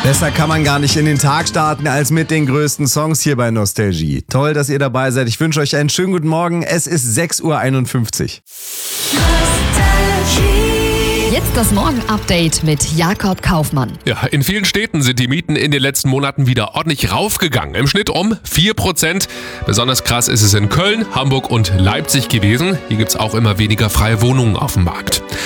Besser kann man gar nicht in den Tag starten als mit den größten Songs hier bei Nostalgie. Toll, dass ihr dabei seid. Ich wünsche euch einen schönen guten Morgen. Es ist 6:51 Uhr. Jetzt das Morgen-Update mit Jakob Kaufmann. Ja, in vielen Städten sind die Mieten in den letzten Monaten wieder ordentlich raufgegangen. Im Schnitt um 4%. Besonders krass ist es in Köln, Hamburg und Leipzig gewesen. Hier gibt's auch immer weniger freie Wohnungen auf dem Markt.